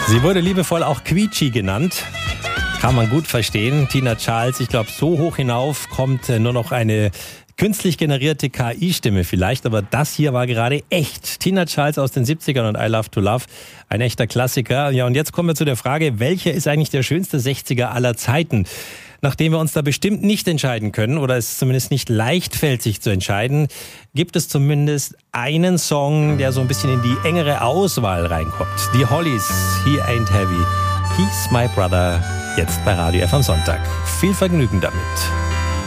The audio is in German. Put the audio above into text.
Sie wurde liebevoll auch Quietschi genannt. Kann man gut verstehen. Tina Charles, ich glaube, so hoch hinauf kommt nur noch eine künstlich generierte KI-Stimme vielleicht, aber das hier war gerade echt. Tina Charles aus den 70ern und I Love to Love, ein echter Klassiker. Ja, und jetzt kommen wir zu der Frage, welcher ist eigentlich der schönste 60er aller Zeiten? Nachdem wir uns da bestimmt nicht entscheiden können oder es zumindest nicht leicht fällt, sich zu entscheiden, gibt es zumindest einen Song, der so ein bisschen in die engere Auswahl reinkommt. Die Hollies, He Ain't Heavy, He's My Brother, jetzt bei Radio F am Sonntag. Viel Vergnügen damit.